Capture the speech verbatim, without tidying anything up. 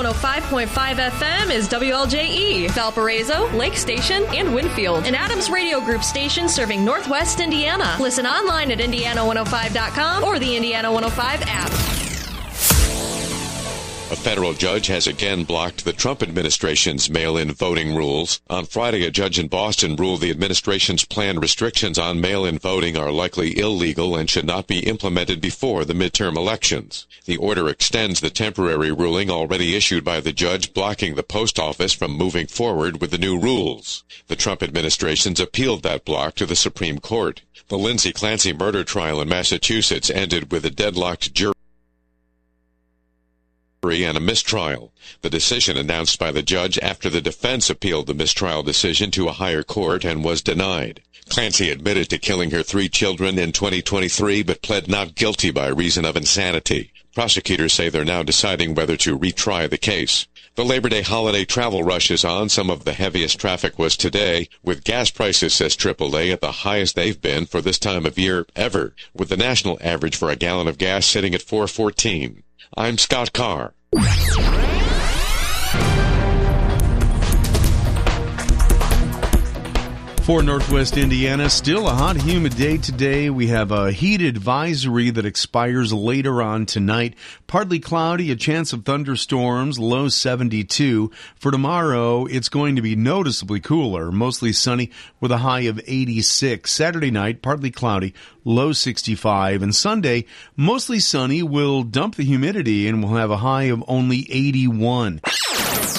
one oh five point five F M is W L J E, Valparaiso, Lake Station, and Winfield, an Adams Radio Group station serving Northwest Indiana. Listen online at indiana one oh five dot com or the Indiana one oh five app. A federal judge has again blocked the Trump administration's mail-in voting rules. On Friday, a judge in Boston ruled the administration's planned restrictions on mail-in voting are likely illegal and should not be implemented before the midterm elections. The order extends the temporary ruling already issued by the judge blocking the post office from moving forward with the new rules. The Trump administration's appealed that block to the Supreme Court. The Lindsay Clancy murder trial in Massachusetts ended with a deadlocked jury and a mistrial. The decision announced by the judge after the defense appealed the mistrial decision to a higher court and was denied. Clancy admitted to killing her three children in twenty twenty-three but pled not guilty by reason of insanity. Prosecutors say they're now deciding whether to retry the case. The Labor Day holiday travel rush is on. Some of the heaviest traffic was today, with gas prices, says triple A, at the highest they've been for this time of year ever, with the national average for a gallon of gas sitting at four fourteen. I'm Scott Carr. For Northwest Indiana, still a hot, humid day today. We have a heat advisory that expires later on tonight. Partly cloudy, a chance of thunderstorms, low seventy-two. For tomorrow, it's going to be noticeably cooler, mostly sunny with a high of eighty-six. Saturday night, partly cloudy, low sixty-five. And Sunday, mostly sunny, will dump the humidity and we'll have a high of only eighty-one.